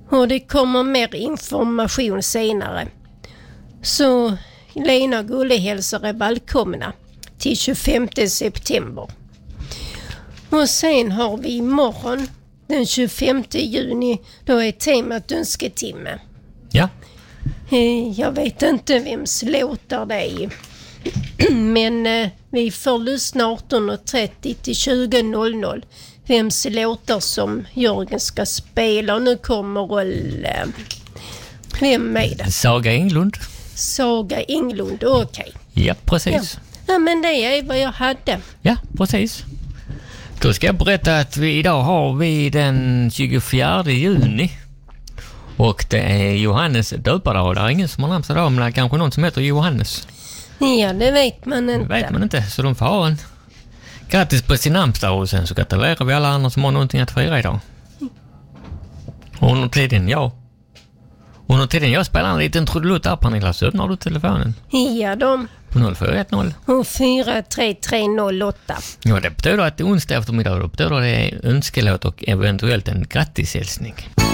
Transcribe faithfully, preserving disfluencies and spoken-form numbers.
Och det kommer mer information senare. Så Lena och Gulle hälsar är välkomna till tjugofemte september. Och sen har vi imorgon den tjugofemte juni, då är temat önsketimme. Ja. Jag vet inte vems låtar det är. Men eh, vi får lyssna arton trettio till tjugo noll noll. Vems låtar som Jörgen ska spela. Och nu kommer väl... Eh, vem är det? Saga Englund. Saga Englund, okej. Okay. Ja, precis. Ja. ja, men det är vad jag hade. Ja, precis. Då ska jag berätta att vi idag har vi den tjugofjärde juni. Och det är Johannes döpardag. Det är ingen som har namnsdag idag, men det är kanske någon som heter Johannes. Ja, det vet man inte. Det vet man inte, så de får ha en. Grattis på sin namnsdag och sen så gratulerar vi alla andra som har någonting att fira idag. Och under tiden, ja. Och under tiden jag spelar en liten trudelutt här, Pernilla, så öppnar du telefonen. Ja, de. På noll fyra ett noll. Och fyra tre tre noll åtta. Ja, det betyder att det är onsdag eftermiddag. Då betyder det önskelåt och eventuellt en grattishälsning.